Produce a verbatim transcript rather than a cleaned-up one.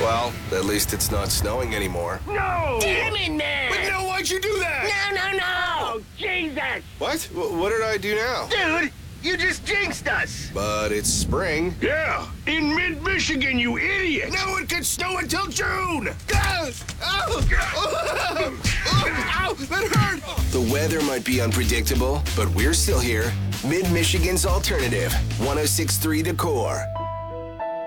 Well, at least it's not snowing anymore. No! Damn it, man! But no, why'd you do that? No, no, no! Oh, Jesus! What? Wh- What did I do now? Dude, you just jinxed us! But it's spring. Yeah, in mid-Michigan, you idiot! No, it could snow until June! Ah! Ow! Oh! Ow! That hurt! The weather might be unpredictable, but we're still here. Mid-Michigan's alternative, one oh six point three The Core.